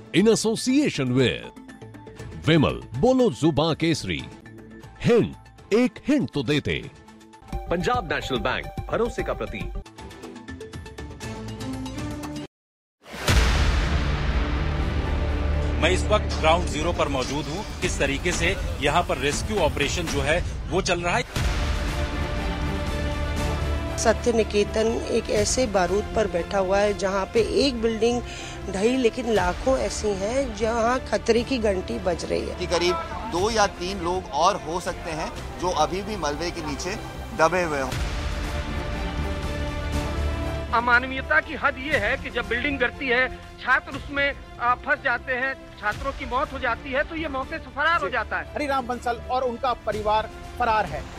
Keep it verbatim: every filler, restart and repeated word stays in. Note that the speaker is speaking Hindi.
in association with विमल, बोलो जुबां केसरी। हिंट, एक हिंट तो देते। पंजाब नेशनल बैंक, भरोसे का प्रतीक। मैं इस वक्त ग्राउंड जीरो पर मौजूद हूँ। किस तरीके से यहाँ पर रेस्क्यू ऑपरेशन जो है वो चल रहा है। सत्य निकेतन एक ऐसे बारूद पर बैठा हुआ है जहाँ पे एक बिल्डिंग ढही, लेकिन लाखों ऐसी हैं जहाँ खतरे की घंटी बज रही है। कि करीब दो या तीन लोग और हो सकते हैं जो अभी भी मलबे के नीचे दबे हुए हों। अमानवीयता की हद ये है कि जब बिल्डिंग गिरती है, छात्र उसमें फंस जाते हैं, छात्रों की मौत हो जाती है, तो ये मौके से फरार हो जाता है। हरिराम बंसल और उनका परिवार फरार है।